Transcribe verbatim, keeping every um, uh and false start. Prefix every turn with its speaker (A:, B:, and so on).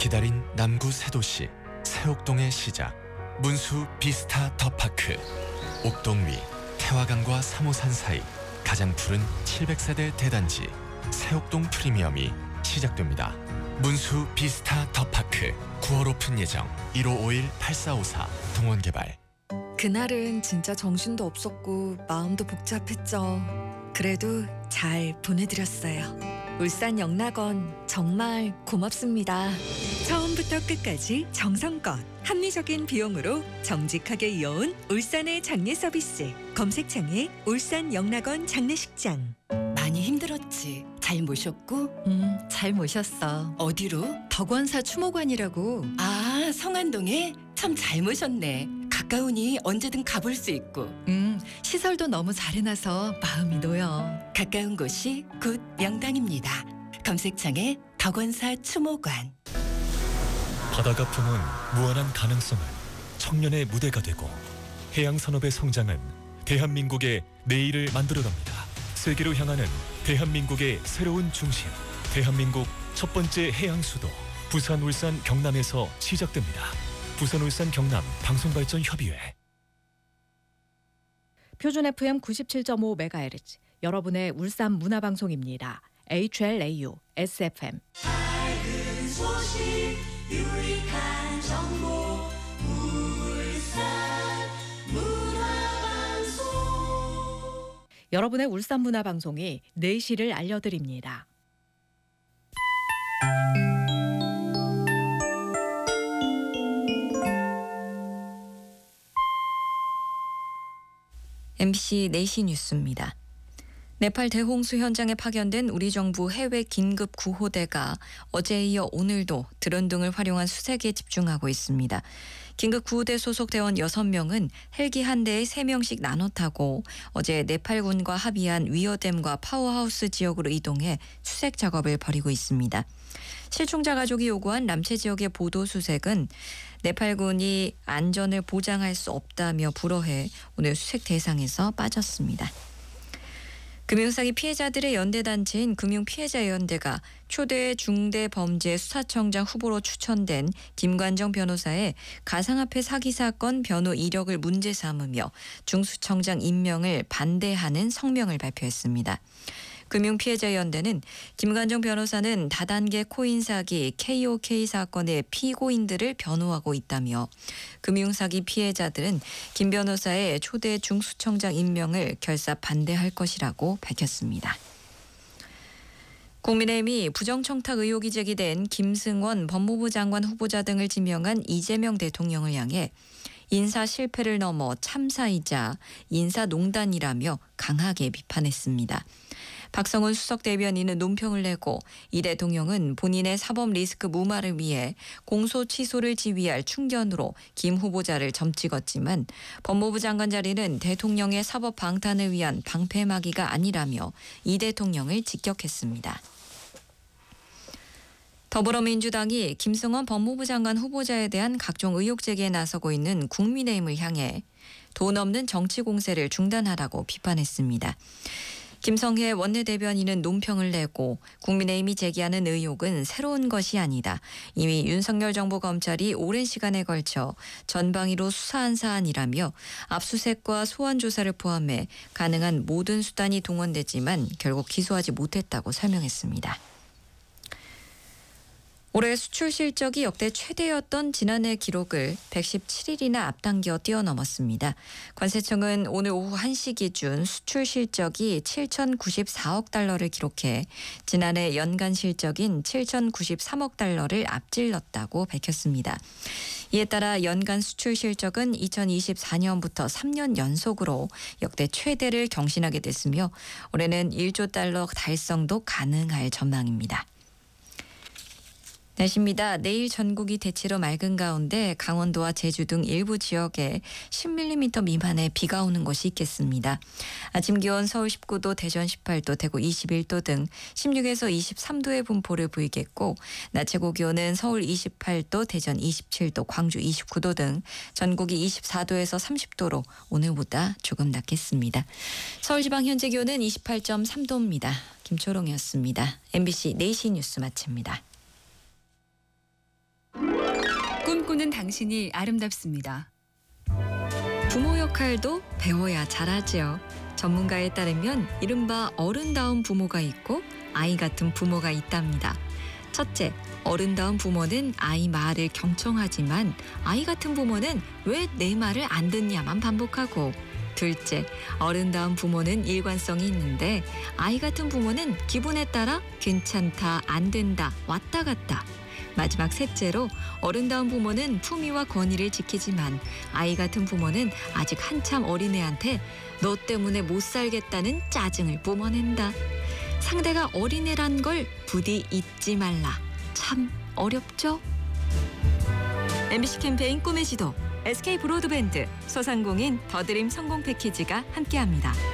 A: 기다린 남구 새 도시 새옥동의 시작, 문수 비스타 더 파크. 옥동 위 태화강과 삼호산 사이 가장 푸른 칠백 세대 대단지 새옥동 프리미엄이 시작됩니다. 문수 비스타 더 파크 구월 오픈 예정. 일오오일 팔사오사 동원개발.
B: 그날은 진짜 정신도 없었고 마음도 복잡했죠. 그래도 잘 보내드렸어요. 울산 영락원 정말 고맙습니다. 처음부터 끝까지 정성껏 합리적인 비용으로 정직하게 이어온 울산의 장례 서비스. 검색창에 울산 영락원 장례식장.
C: 많이 힘들었지? 잘 모셨고?
B: 음, 잘 모셨어.
C: 어디로?
B: 덕원사 추모관이라고.
C: 아, 성안동에? 참 잘 모셨네. 가까우니 언제든 가볼 수 있고.
B: 음, 시설도 너무 잘 해놔서 마음이 놓여.
C: 가까운 곳이 곧 명당입니다. 검색창에 덕원사 추모관.
D: 바다가 품은 무한한 가능성은 청년의 무대가 되고, 해양산업의 성장은 대한민국의 내일을 만들어갑니다. 세계로 향하는 대한민국의 새로운 중심, 대한민국 첫 번째 해양수도 부산, 울산, 경남에서 시작됩니다. 부산, 울산, 경남 방송발전협의회.
E: 표준 에프엠 구십칠 점 오 메가헤르츠 여러분의 울산 문화방송입니다. 에이치엘에이유 에스에프엠.
F: 밝은 소식, 유익한 정보, 울산 문화방송.
E: 여러분의 울산 문화방송이 네 시를 알려드립니다.
G: 엠비씨 네 시 뉴스입니다. 네팔 대홍수 현장에 파견된 우리 정부 해외 긴급 구호대가 어제에 이어 오늘도 드론 등을 활용한 수색에 집중하고 있습니다. 긴급 구호대 소속 대원 여섯 명은 헬기 한 대에 세 명씩 나눠 타고 어제 네팔군과 합의한 위어댐과 파워하우스 지역으로 이동해 수색 작업을 벌이고 있습니다. 실종자 가족이 요구한 람체 지역의 보도 수색은 네팔군이 안전을 보장할 수 없다며 불허해 오늘 수색 대상에서 빠졌습니다. 금융사기 피해자들의 연대단체인 금융피해자연대가 초대 중대범죄수사청장 후보로 추천된 김관정 변호사의 가상화폐 사기 사건 변호 이력을 문제 삼으며 중수청장 임명을 반대하는 성명을 발표했습니다. 금융피해자연대는 김관정 변호사는 다단계 코인 사기 케이오케이 사건의 피고인들을 변호하고 있다며 금융사기 피해자들은 김 변호사의 초대 중수청장 임명을 결사 반대할 것이라고 밝혔습니다. 국민의힘이 부정청탁 의혹이 제기된 김승원 법무부 장관 후보자 등을 지명한 이재명 대통령을 향해 인사 실패를 넘어 참사이자 인사농단이라며 강하게 비판했습니다. 박성훈 수석 대변인은 논평을 내고 이 대통령은 본인의 사법 리스크 무마를 위해 공소 취소를 지휘할 충견으로 김 후보자를 점찍었지만 법무부 장관 자리는 대통령의 사법 방탄을 위한 방패막이가 아니라며 이 대통령을 직격했습니다. 더불어민주당이 김승원 법무부 장관 후보자에 대한 각종 의혹 제기에 나서고 있는 국민의힘을 향해 돈 없는 정치 공세를 중단하라고 비판했습니다. 김성혜 원내대변인은 논평을 내고 국민의힘이 제기하는 의혹은 새로운 것이 아니다. 이미 윤석열 정부 검찰이 오랜 시간에 걸쳐 전방위로 수사한 사안이라며 압수수색과 소환 조사를 포함해 가능한 모든 수단이 동원됐지만 결국 기소하지 못했다고 설명했습니다. 올해 수출 실적이 역대 최대였던 지난해 기록을 백십칠 일이나 앞당겨 뛰어넘었습니다. 관세청은 오늘 오후 한 시 기준 수출 실적이 칠천구십사억 달러를 기록해 지난해 연간 실적인 칠천구십삼억 달러를 앞질렀다고 밝혔습니다. 이에 따라 연간 수출 실적은 이천이십사 년부터 삼 년 연속으로 역대 최대를 경신하게 됐으며 올해는 일조 달러 달성도 가능할 전망입니다. 날씨입니다. 내일 전국이 대체로 맑은 가운데 강원도와 제주 등 일부 지역에 십 밀리미터 미만의 비가 오는 곳이 있겠습니다. 아침 기온 서울 십구 도, 대전 십팔 도, 대구 이십일 도 등 십육에서 이십삼 도의 분포를 보이겠고 낮 최고 기온은 서울 이십팔 도, 대전 이십칠 도, 광주 이십구 도 등 전국이 이십사 도에서 삼십 도로 오늘보다 조금 낮겠습니다. 서울지방 현재 기온은 이십팔 점 삼 도입니다. 김초롱이었습니다. 엠비씨 네 시 뉴스 마칩니다.
H: 꿈꾸는 당신이 아름답습니다.
G: 부모 역할도 배워야 잘하지요. 전문가에 따르면 이른바 어른다운 부모가 있고 아이 같은 부모가 있답니다. 첫째, 어른다운 부모는 아이 말을 경청하지만 아이 같은 부모는 왜 내 말을 안 듣냐만 반복하고, 둘째, 어른다운 부모는 일관성이 있는데 아이 같은 부모는 기분에 따라 괜찮다, 안 된다, 왔다 갔다. 마지막 셋째로, 어른다운 부모는 품위와 권위를 지키지만 아이 같은 부모는 아직 한참 어린애한테 너 때문에 못 살겠다는 짜증을 뿜어낸다. 상대가 어린애란 걸 부디 잊지 말라. 참 어렵죠? 엠비씨 캠페인 꿈의 지도, 에스케이 브로드밴드, 소상공인 더드림 성공 패키지가 함께합니다.